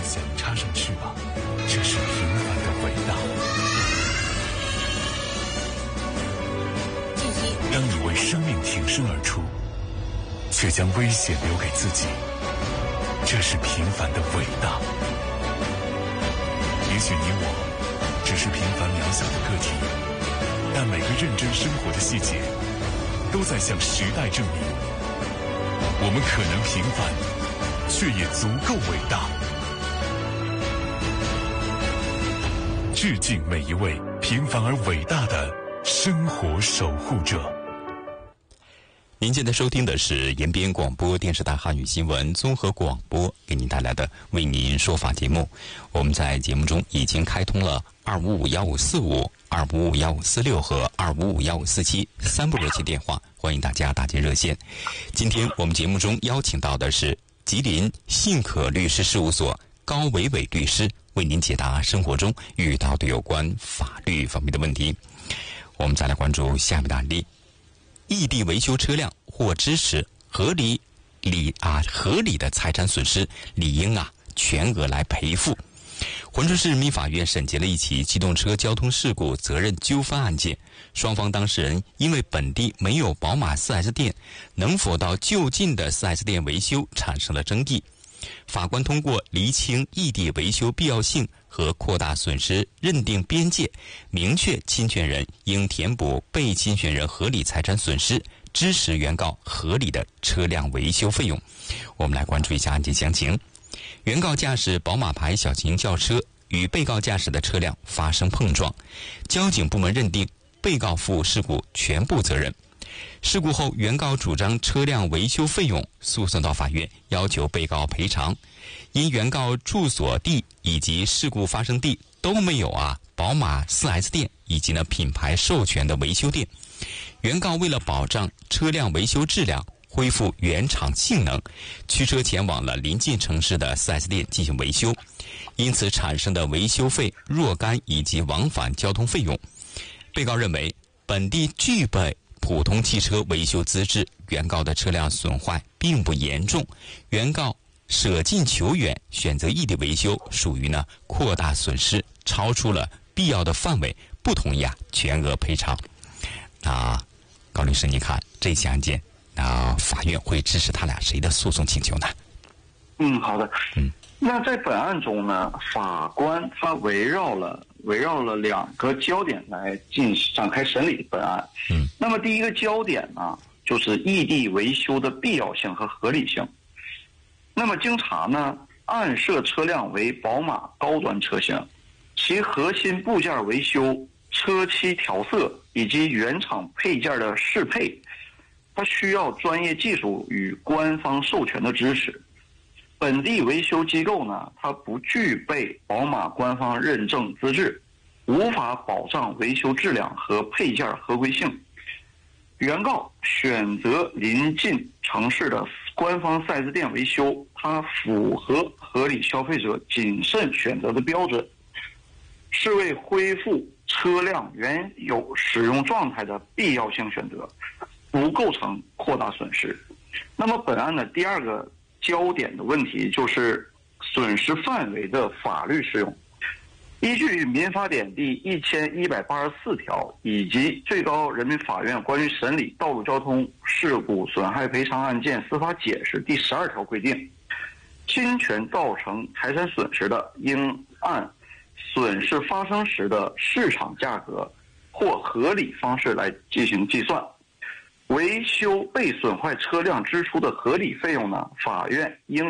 想插上翅膀，这是平凡的伟大。当你为生命挺身而出，却将危险留给自己，这是平凡的伟大。也许你我只是平凡渺小的个体，但每个认真生活的细节都在向时代证明，我们可能平凡，却也足够伟大。致敬每一位平凡而伟大的生活守护者。 您现在收听的是延边广播电视台汉语新闻综合广播给您带来的为您说法节目。我们在节目中已经开通了2551545、2551546和2551547三部热线电话，欢迎大家打进热线。今天我们节目中邀请到的是吉林信可律师事务所高伟伟律师，为您解答生活中遇到的有关法律方面的问题。我们再来关注下面的案例。异地维修车辆或支持合理的财产损失，理应全额来赔付。浑春市人民法院审结了一起机动车交通事故责任纠纷案件，双方当事人因为本地没有宝马 4S 店，能否到就近的 4S 店维修产生了争议。法官通过厘清异地维修必要性和扩大损失认定边界，明确侵权人应填补被侵权人合理财产损失，支持原告合理的车辆维修费用。我们来关注一下案件详情。原告驾驶宝马牌小型轿车与被告驾驶的车辆发生碰撞，交警部门认定被告负事故全部责任。事故后，原告主张车辆维修费用，诉讼到法院要求被告赔偿。因原告住所地以及事故发生地都没有宝马 4S 店以及品牌授权的维修店，原告为了保障车辆维修质量，恢复原厂性能，驱车前往了临近城市的 4S 店进行维修，因此产生的维修费若干以及往返交通费用。被告认为本地具备普通汽车维修资质，原告的车辆损坏并不严重，原告舍近求远选择异地维修属于扩大损失，超出了必要的范围，不同意全额赔偿。高律师，你看这起案件法院会支持他俩谁的诉讼请求呢？ 好的。那在本案中呢，法官他围绕了两个焦点来展开审理本案。那么第一个焦点呢，就是异地维修的必要性和合理性。那么经查呢，案涉车辆为宝马高端车型，其核心部件维修、车漆调色以及原厂配件的适配，它需要专业技术与官方授权的支持。本地维修机构呢，它不具备宝马官方认证资质，无法保障维修质量和配件合规性。原告选择临近城市的官方 4S 店维修，它符合合理消费者谨慎选择的标准，是为恢复车辆原有使用状态的必要性选择，不构成扩大损失。那么本案的第二个焦点的问题就是损失范围的法律适用。依据民法典第1184条以及最高人民法院关于审理道路交通事故损害赔偿案件司法解释第12条规定，侵权造成财产损失的，应按损失发生时的市场价格或合理方式来进行计算。维修被损坏车辆支出的合理费用呢，法院应